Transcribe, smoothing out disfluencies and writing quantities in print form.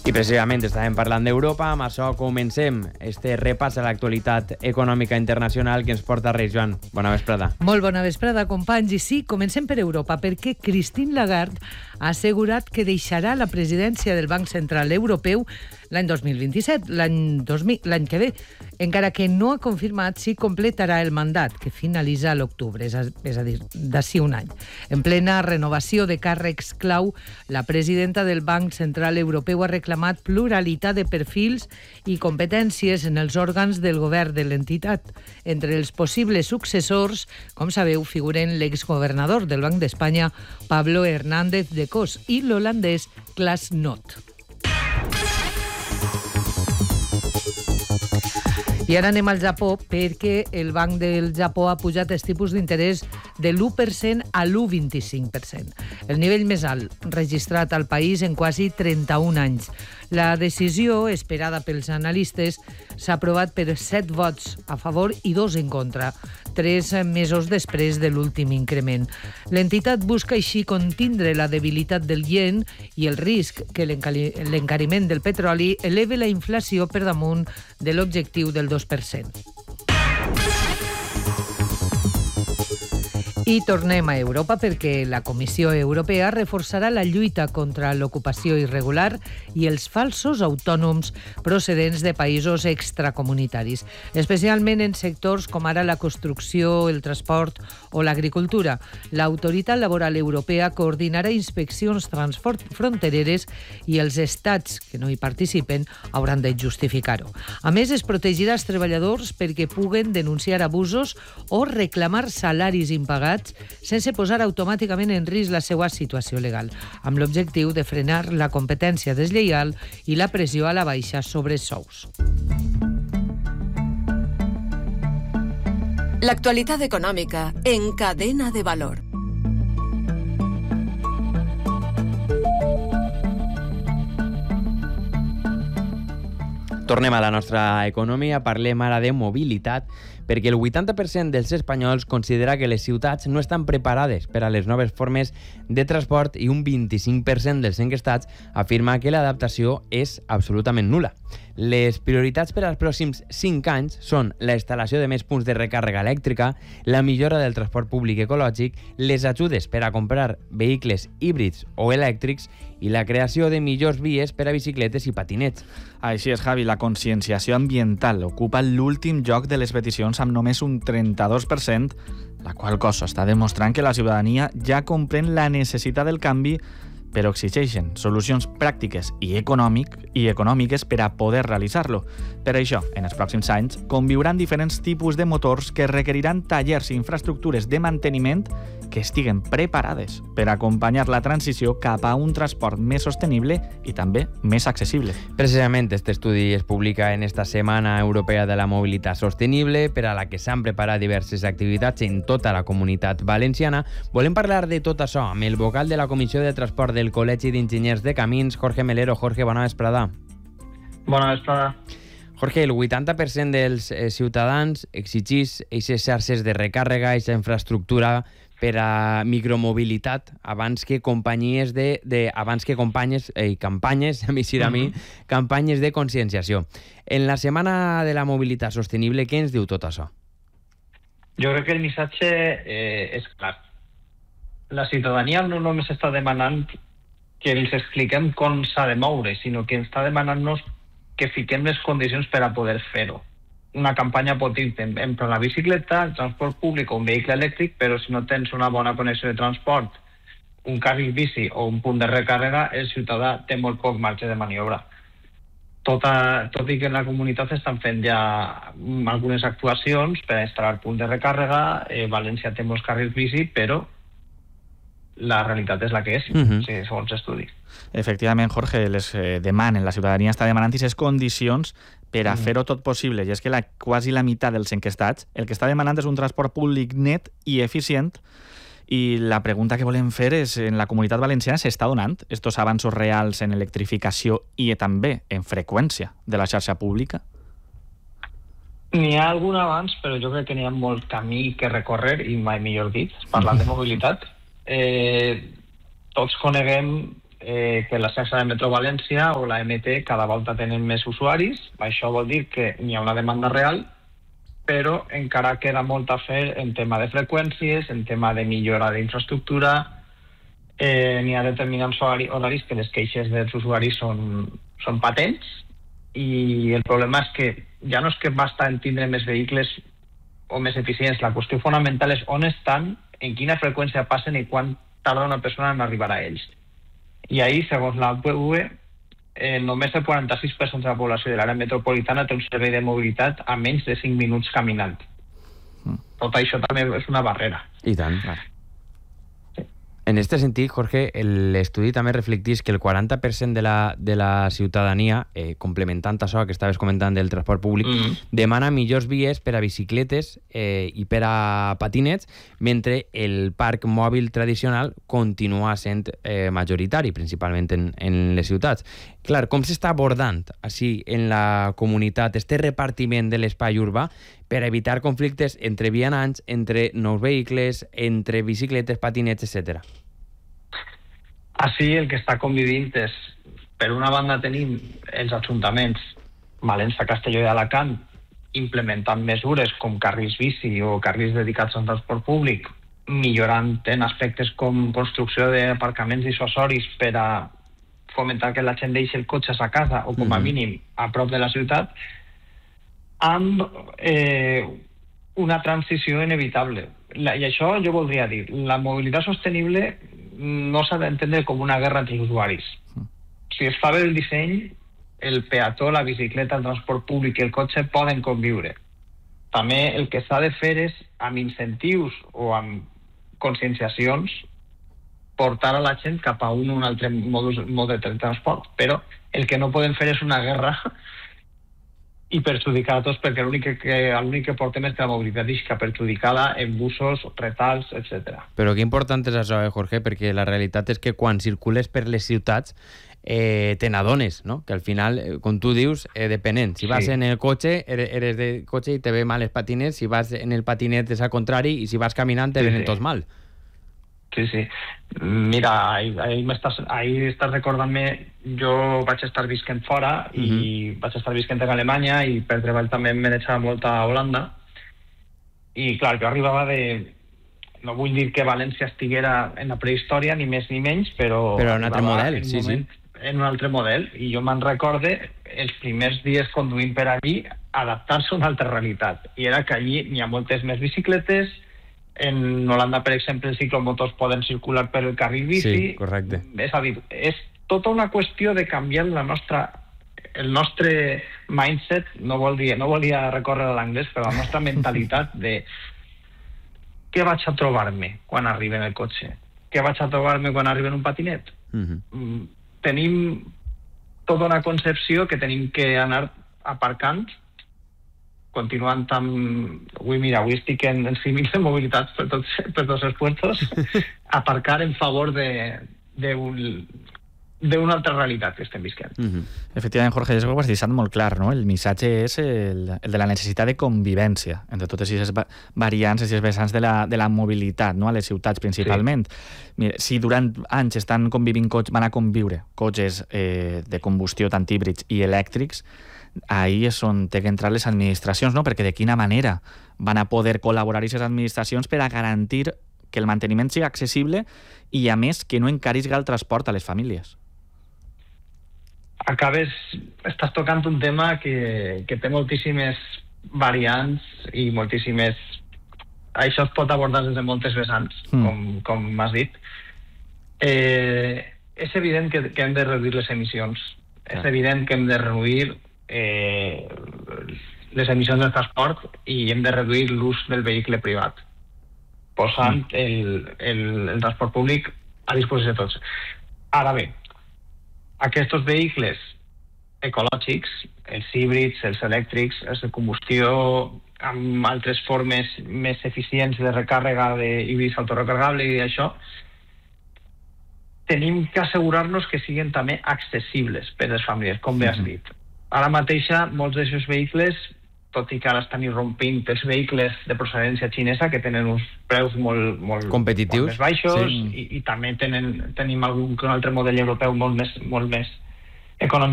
I precisament estàvem parlant d'Europa, amb això comencem este repàs a l'actualitat econòmica internacional que ens porta Reis Joan. Bona vesprada. Molt bona vesprada, companys. I sí, comencem per Europa, perquè Christine Lagarde ha assegurat que deixarà la presidència del Banc Central Europeu l'any 2027, l'any que ve, encara que no ha confirmat si completarà el mandat, que finalitza a l'octubre, és a dir, d'ací un any. En plena renovació de càrrecs clau, la presidenta del Banc Central Europeu ha reclamat pluralitat de perfils i competències en els òrgans del govern de l'entitat. Entre els possibles successors, com sabeu, figuren l'exgovernador del Banc d'Espanya, Pablo Hernández de Cos, i l'holandès Klaas Knot. I ara anem al Japó, perquè el Banc del Japó ha pujat els tipus d'interès de l'1% a l'1,25%, el nivell més alt registrat al país en quasi 31 anys. La decisió, esperada pels analistes, s'ha aprovat per 7 vots a favor i 2 en contra, 3 mesos després de l'últim increment. L'entitat busca així contindre la debilitat del yen i el risc que l'encariment del petroli eleve la inflació per damunt de l'objectiu del 2%. I tornem a Europa perquè la Comissió Europea reforçarà la lluita contra l'ocupació irregular i els falsos autònoms procedents de països extracomunitaris, especialment en sectors com ara la construcció, el transport o l'agricultura. L'Autoritat Laboral Europea coordinarà inspeccions transfrontereres i els estats que no hi participen hauran de justificar-ho. A més, es protegirà els treballadors perquè puguen denunciar abusos o reclamar salaris impagats sense posar automàticament en risc la seva situació legal, amb l'objectiu de frenar la competència deslleial i la pressió a la baixa sobre sous. L'actualitat econòmica en Cadena de Valor. Tornem a la nostra economia, parlem ara de mobilitat, perquè el 80% dels espanyols considera que les ciutats no estan preparades per a les noves formes de transport i un 25% dels enquestats afirma que l'adaptació és absolutament nul·la. Les prioritats per als pròxims 5 anys són la instal·lació de més punts de recàrrega elèctrica, la millora del transport públic ecològic, les ajudes per a comprar vehicles híbrids o elèctrics i la creació de millors vies per a bicicletes i patinets. Així és, Javi, la conscienciació ambiental ocupa l'últim lloc de les peticions amb només un 32%, la qual cosa està demostrant que la ciutadania ja comprèn la necessitat del canvi, però exigeixen solucions pràctiques i econòmiques per a poder realitzar-lo. Per això, en els pròxims anys, conviuran diferents tipus de motors que requeriran tallers i infraestructures de manteniment que estiguen preparades per acompanyar la transició cap a un transport més sostenible i també més accessible. Precisament, aquest estudi es publica en esta Setmana Europea de la Mobilitat Sostenible, per a la que s'han preparat diverses activitats en tota la comunitat valenciana. Volem parlar de tot això amb el vocal de la Comissió de Transport del Col·legi d'Enginyers de Camins, Jorge Melero. Jorge, bona vesprada. Bona vesprada. Jorge, el 80% dels ciutadans exigís aquestes xarxes de recàrrega, aquesta infraestructura per a micromobilitat abans que campanyes campanyes de conscienciació. En la Setmana de la Mobilitat Sostenible, què ens diu tot això? Jo crec que el missatge és clar. La ciutadania no només està demanant que els expliquem com s'ha de moure, sinó que està demanant-nos que fiquem les condicions per a poder fer-ho. Una campanya pot dir entre la bicicleta, el transport públic o un vehicle elèctric, però si no tens una bona connexió de transport, un carril bici o un punt de recàrrega, el ciutadà té molt poc marge de maniobra. Tot i que en la comunitat estan fent ja algunes actuacions per a instal·lar punts de recàrrega, València té molts carrils bici, però la realitat és la que és, segons estudi. Efectivament, Jorge, la ciutadania està demanant aquestes condicions per a fer-ho tot possible, i és que quasi la meitat dels enquestats el que està demanant és un transport públic net i eficient, i la pregunta que volem fer és, en la comunitat valenciana s'està donant estos avanços reals en electrificació i també en freqüència de la xarxa pública? N'hi ha algun avanç, però jo crec que n'hi ha molt camí que recórrer, i mai millor dit, parlant de mobilitat. Tots coneguem que la xarxa de Metro València o la MT cada volta tenen més usuaris. Això vol dir que n'hi ha una demanda real, però encara queda molt a fer en tema de freqüències, en tema de millora d'infraestructura. N'hi ha determinats horaris que les queixes dels usuaris són patents, i el problema és que ja no és que basta en tindre més vehicles o més eficients, la qüestió fonamental és on estan, en quina freqüència passen i quan tarda una persona en arribar a ells. I ahir, segons la UPV, només el 46% de la població de l'àrea metropolitana té un servei de mobilitat a menys de 5 minuts caminant. Tot això també és una barrera. I tant, clar. En aquest sentit, Jorge, l'estudi també reflecteix que el 40% de la ciutadania, complementant això que estaves comentant del transport públic, demana millors vies per a bicicletes i per a patinets, mentre el parc mòbil tradicional continua sent majoritari, principalment en les ciutats. Clar, com s'està abordant així en la comunitat este repartiment de l'espai urbà per evitar conflictes entre vianants, entre nous vehicles, entre bicicletes, patinets, etc. Així el que està convivint és, per una banda tenim els ajuntaments, València, Castelló i Alacant, implementant mesures com carrils bici o carrils dedicats al transport públic, millorant en aspectes com construcció d'aparcaments dissuasoris per a fomentar que la gent deixi el cotxe a casa o com a mínim a prop de la ciutat, amb una transició inevitable. I això jo voldria dir, la mobilitat sostenible no s'ha d'entendre com una guerra entre els usuaris. Si es fa bé el disseny, el peató, la bicicleta, el transport públic i el cotxe poden conviure. També el que s'ha de fer és, amb incentius o amb conscienciacions, portar a la gent cap a un altre mode de transport. Però el que no podem fer és una guerra i perjudicar a tots, perquè l'únic que portem és que la mobilitat isca perjudicada en busos, retalls, etc. Però que important és això, Jorge, perquè la realitat és que quan circules per les ciutats te n'adones, no? Que al final, com tu dius, depenent. Si vas en el cotxe, eres de cotxe i te ve mal els patinets, si vas en el patinet és al contrari, i si vas caminant te venen tots mal. Sí. Mira, ahir estàs recordant-me, jo vaig estar visquent fora i vaig estar visquent en Alemanya i per treball també em manejava molt a Holanda. I clar, jo arribava no vull dir que València estiguera en la prehistòria, ni més ni menys, però en un altre model, sí. En un altre model, i jo me'n recorde els primers dies conduint per allí adaptar-se a una altra realitat. I era que allí n'hi ha moltes més bicicletes. En Holanda, per exemple, els ciclomotors poden circular per el carril bici. Sí, correcte. És a dir, és tota una qüestió de canviar el nostre mindset, no volia recórrer a l'anglès, però la nostra mentalitat de què vaig a trobar-me quan arribi en el cotxe? Què vaig a trobar-me quan arribi en un patinet? Tenim tota una concepció que tenim que anar aparcant, continuant amb... Avui estic en símil de mobilitat per tots els puestos, aparcar en favor d'una altra realitat que estem visquent. Efectivament, Jorge, ho has deixat molt clar, no? El missatge és el de la necessitat de convivència entre totes aquestes variants, aquestes vessants de la mobilitat, no? A les ciutats principalment. Sí. Mira, si durant anys van a conviure cotxes de combustió tant híbrids i elèctrics, ahir és on té que entrar les administracions, no? Perquè de quina manera van a poder col·laborar aquestes administracions per a garantir que el manteniment sigui accessible i, a més, que no encarisga el transport a les famílies. Estàs tocant un tema que té moltíssimes variants i moltíssimes... Això es pot abordar des de moltes vessants, com m'has dit. És evident que hem de reduir les emissions. És evident que hem de reduir les emissions del transport i hem de reduir l'ús del vehicle privat, posant el transport públic a disposició de tots. Ara bé, aquests vehicles ecològics, els híbrids, els elèctrics, els de combustió, amb altres formes més eficients de recàrrega d'híbrids autorecarregables i això, tenim que assegurar-nos que siguin també accessibles per a les famílies, com bé has dit. Ara mateixa, molts d'aquests vehicles tot i que ara estan irrompint els vehicles de procedència xinesa que tenen uns preus molt competitius, molt més baixos, sí. i també tenim algun altre model europeu molt més econòmic